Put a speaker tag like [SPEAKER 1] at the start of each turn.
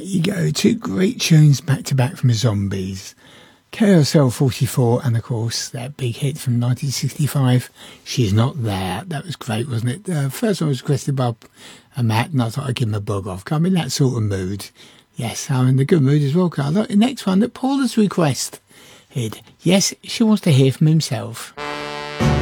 [SPEAKER 1] you go. Two great tunes back to back from Zombies. KSL 44 and of course that big hit from 1965, She's Not There. That was great, wasn't it? First one was requested by Matt and I thought I'd give him a bug off. I'm in that sort of mood. Yes, I'm in the good mood as well, Carl. The next one that Paul has requested. Yes, she wants to hear from himself.